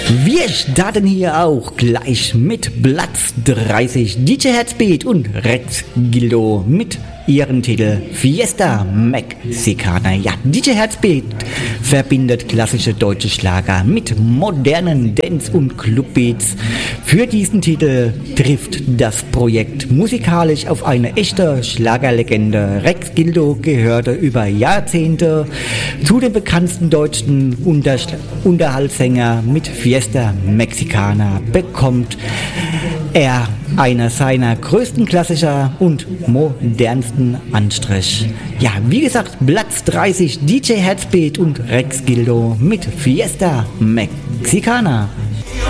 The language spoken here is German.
Wir starten hier auch gleich mit Platz 30 DJ Herzbeat und Rex Gildo mit ihren Titel Fiesta Mexicana. Ja, DJ Herzbeat verbindet klassische deutsche Schlager mit modernen Dance- und Clubbeats. Für diesen Titel trifft das Projekt musikalisch auf eine echte Schlagerlegende. Rex Gildo gehörte über Jahrzehnte zu den bekanntesten deutschen Unterhaltssänger. Mit Fiesta Mexicana bekommt er einer seiner größten Klassiker und modernsten Anstrich. Ja, wie gesagt, Platz 30 DJ Herzbeat und Rex Gildo mit Fiesta Mexicana.